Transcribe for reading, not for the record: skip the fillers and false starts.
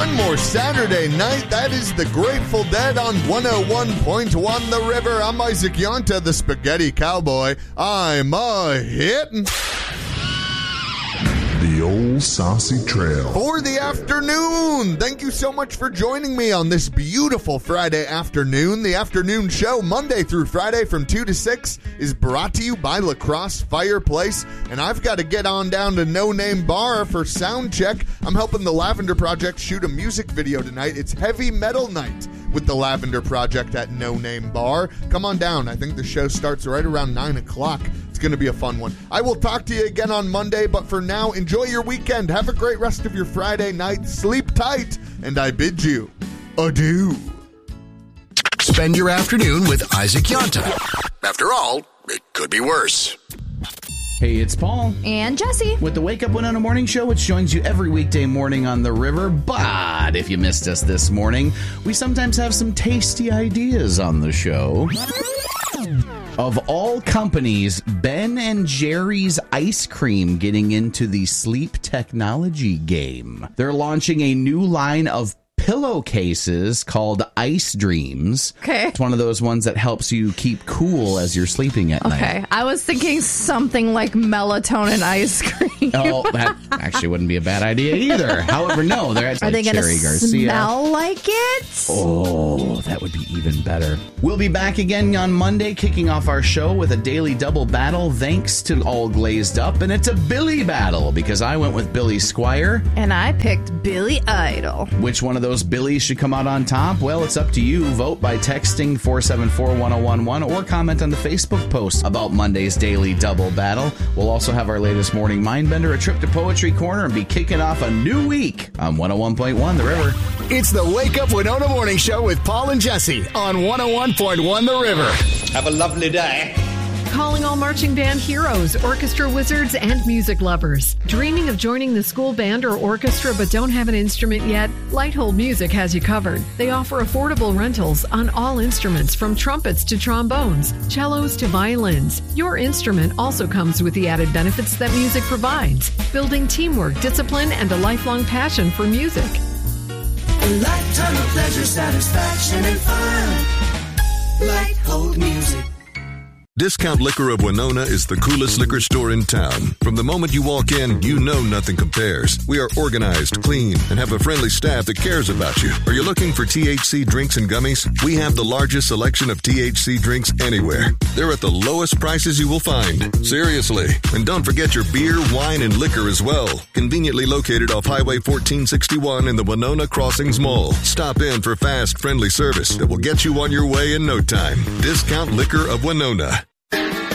one more Saturday night. That is the Grateful Dead on 101.1 The River. I'm Isaac Yonta, the Spaghetti Cowboy. I'm a-hittin'. The Old Saucy Trail. For the afternoon. Thank you so much for joining me on this beautiful Friday afternoon. The afternoon show, Monday through Friday from 2 to 6, is brought to you by La Crosse Fireplace. And I've got to get on down to No Name Bar for sound check. I'm helping the Lavender Project shoot a music video tonight. It's Heavy Metal Night with the Lavender Project at No Name Bar. Come on down. I think the show starts right around 9 o'clock. It's going to be a fun one. I will talk to you again on Monday, but for now, enjoy your weekend. Have a great rest of your Friday night. Sleep tight, and I bid you adieu. Spend your afternoon with Isaac Yonta. After all, it could be worse. Hey, it's Paul. And Jesse. With the Wake Up Winona Morning Show, which joins you every weekday morning on the river. But if you missed us this morning, we sometimes have some tasty ideas on the show. Of all companies, Ben & Jerry's ice cream getting into the sleep technology game. They're launching a new line of pillowcases called Ice Dreams. Okay. It's one of those ones that helps you keep cool as you're sleeping at night. Okay. I was thinking something like melatonin ice cream. Oh, that actually wouldn't be a bad idea either. However, no, they're at Are they going to Cherry Garcia. smell like it? Oh, that would be even better. We'll be back again on Monday, kicking off our show with a daily double battle, thanks to All Glazed Up. And it's a Billy battle, because I went with Billy Squire. And I picked Billy Idol. Which one of those Billies should come out on top? Well, it's up to you. Vote by texting 474-1011 or comment on the Facebook post about Monday's daily double battle. We'll also have our latest morning Mindbender, a trip to Poetry Corner, and be kicking off a new week on 101.1 The River. It's the Wake Up Winona Morning Show with Paul and Jesse on 101.1 The River. Have a lovely day. Calling all marching band heroes, orchestra wizards, and music lovers. Dreaming of joining the school band or orchestra but don't have an instrument yet? Lighthold Music has you covered. They offer affordable rentals on all instruments from trumpets to trombones, cellos to violins. Your instrument also comes with the added benefits that music provides, building teamwork, discipline, and a lifelong passion for music. A lifetime of pleasure, satisfaction, and fun. Lighthold Music. Discount Liquor of Winona is the coolest liquor store in town. From the moment you walk in, you know nothing compares. We are organized, clean, and have a friendly staff that cares about you. Are you looking for THC drinks and gummies? We have the largest selection of THC drinks anywhere. They're at the lowest prices you will find. Seriously. And don't forget your beer, wine, and liquor as well. Conveniently located off Highway 1461 in the Winona Crossings Mall. Stop in for fast, friendly service that will get you on your way in no time. Discount Liquor of Winona.